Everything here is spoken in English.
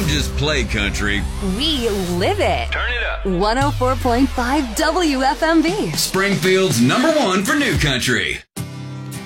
don't just play country. We live it. Turn it up. 104.5 WFMV. Springfield's #1 for new country.